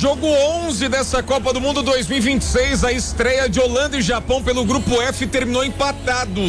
jogo 11 dessa Copa do Mundo 2026, a estreia de Holanda e Japão pelo grupo F terminou empatado,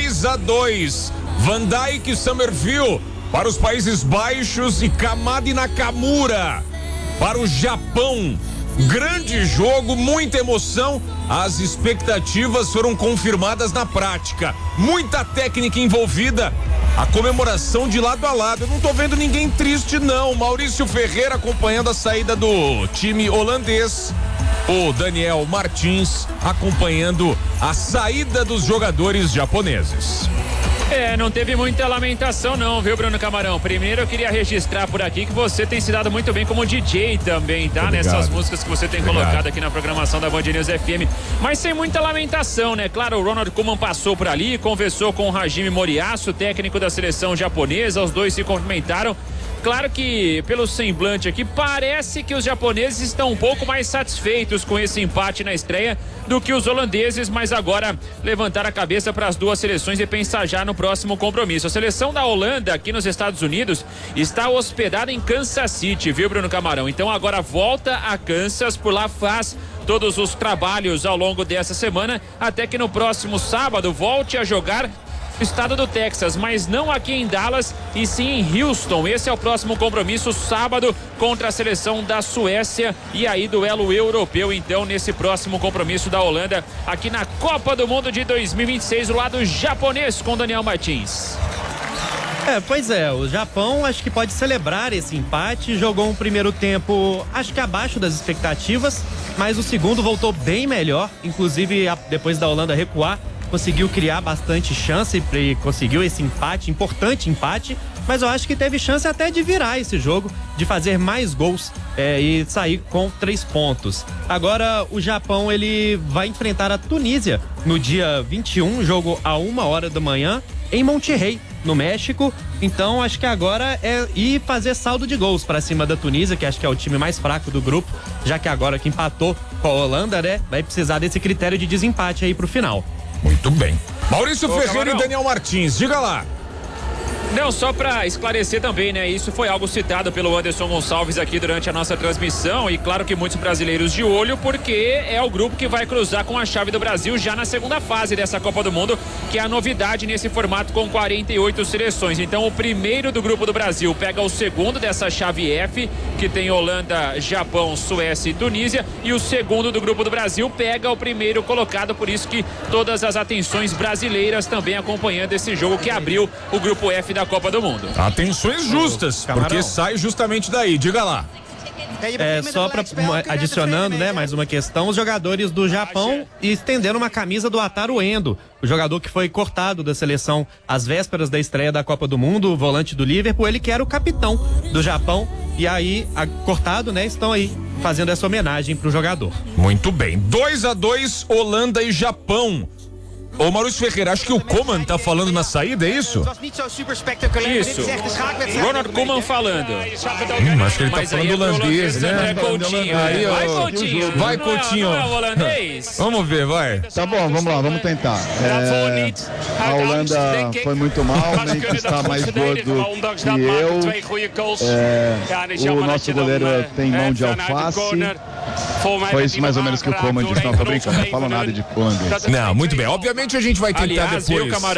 2-2. Van Dijk e Summerville para os Países Baixos e Kamada e Nakamura para o Japão. Grande jogo, muita emoção. As expectativas foram confirmadas na prática. Muita técnica envolvida. A comemoração de lado a lado. Eu não tô vendo ninguém triste, não. Maurício Ferreira acompanhando a saída do time holandês. O Daniel Martins acompanhando a saída dos jogadores japoneses. Não teve muita lamentação não, viu, Bruno Camarão? Primeiro eu queria registrar por aqui que você tem se dado muito bem como DJ também, tá? Obrigado. Nessas músicas que você tem colocado aqui na programação da Band News FM. Mas sem muita lamentação, né? Claro, o Ronald Koeman passou por ali, conversou com o Hajime Moriyasu, técnico da seleção japonesa, os dois se cumprimentaram. Claro que, pelo semblante aqui, parece que os japoneses estão um pouco mais satisfeitos com esse empate na estreia do que os holandeses, mas agora levantar a cabeça para as duas seleções e pensar já no próximo compromisso. A seleção da Holanda, aqui nos Estados Unidos, está hospedada em Kansas City, viu, Bruno Camarão? Então agora volta a Kansas, por lá faz todos os trabalhos ao longo dessa semana, até que no próximo sábado volte a jogar estado do Texas, mas não aqui em Dallas e sim em Houston. Esse é o próximo compromisso, sábado, contra a seleção da Suécia, e aí duelo europeu então nesse próximo compromisso da Holanda aqui na Copa do Mundo de 2026, o lado japonês com Daniel Martins. Pois é, o Japão acho que pode celebrar esse empate, jogou um primeiro tempo acho que abaixo das expectativas, mas o segundo voltou bem melhor, inclusive depois da Holanda recuar, conseguiu criar bastante chance e conseguiu esse empate, importante empate, mas eu acho que teve chance até de virar esse jogo, de fazer mais gols e sair com 3 pontos. Agora o Japão ele vai enfrentar a Tunísia no dia 21, jogo a 1h da manhã, em Monterrey, no México. Então acho que agora é ir fazer saldo de gols para cima da Tunísia, que acho que é o time mais fraco do grupo, já que agora que empatou com a Holanda, né, vai precisar desse critério de desempate aí pro final. Muito bem. Maurício Ferreira Camarão. e Daniel Martins, diga lá. Não, só para esclarecer também, né? Isso foi algo citado pelo Anderson Gonçalves aqui durante a nossa transmissão, e claro que muitos brasileiros de olho, porque é o grupo que vai cruzar com a chave do Brasil já na segunda fase dessa Copa do Mundo, que é a novidade nesse formato com 48 seleções. Então o primeiro do grupo do Brasil pega o segundo dessa chave F, que tem Holanda, Japão, Suécia e Tunísia, e o segundo do grupo do Brasil pega o primeiro colocado, por isso que todas as atenções brasileiras também acompanhando esse jogo que abriu o grupo F da Copa do Mundo. Atenções justas, porque sai justamente daí, diga lá. Só para adicionando, né, mais uma questão, os jogadores do Japão estenderam uma camisa do Wataru Endo, o jogador que foi cortado da seleção às vésperas da estreia da Copa do Mundo, o volante do Liverpool, ele que era o capitão do Japão, e aí, cortado, né, estão aí fazendo essa homenagem pro jogador. Muito bem, 2-2 Holanda e Japão. Ô Maurício Ferreira, acho que o Koeman tá falando na saída, é isso? Isso. Ronald Koeman falando. Acho que ele tá falando holandês, né? Aí, ó. Vai, Coutinho. Vai, Coutinho. Não é holandês? Vamos ver, vai. Tá bom, vamos lá, vamos tentar. A Holanda foi muito mal, nem que está mais gordo que eu. O nosso goleiro tem mão de alface. Foi isso mais ou menos que o Koeman disse. Não, tô brincando, não falo nada de holandês. Não, muito bem. Obviamente a gente vai tentar Aliás, depois. viu, Camarão?